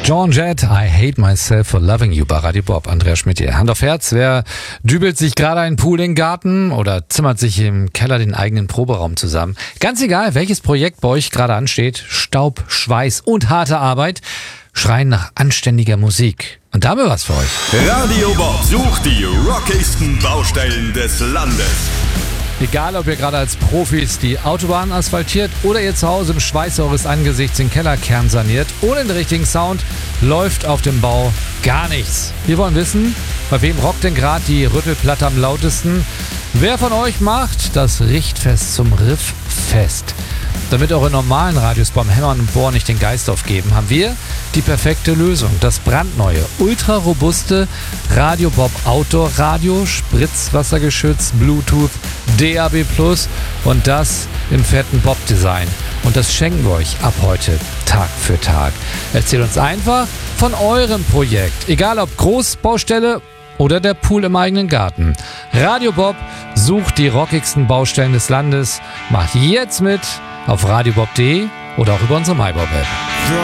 Joan Jett, I hate myself for loving you bei Radio Bob. Andreas Schmidt hier. Hand auf Herz, wer dübelt sich gerade einen Pool in den Garten oder zimmert sich im Keller den eigenen Proberaum zusammen? Ganz egal, welches Projekt bei euch gerade ansteht, Staub, Schweiß und harte Arbeit schreien nach anständiger Musik. Und da haben wir was für euch. Radio Bob sucht die rockigsten Baustellen des Landes. Egal, ob ihr gerade als Profis die Autobahn asphaltiert oder ihr zu Hause im Schweiß eures Angesichts den Kellerkern saniert, ohne den richtigen Sound läuft auf dem Bau gar nichts. Wir wollen wissen, bei wem rockt denn gerade die Rüttelplatte am lautesten? Wer von euch macht das Richtfest zum Rifffest? Damit eure normalen Radios beim Hämmern und Bohren nicht den Geist aufgeben, haben wir die perfekte Lösung. Das brandneue, ultra-robuste Radio Bob Outdoor Radio, spritzwassergeschützt, Bluetooth, DAB+ und das im fetten Bob-Design. Und das schenken wir euch ab heute Tag für Tag. Erzählt uns einfach von eurem Projekt, egal ob Großbaustelle oder der Pool im eigenen Garten. Radio Bob sucht die rockigsten Baustellen des Landes. Macht jetzt mit auf radiobob.de oder auch über unsere MyBob-App.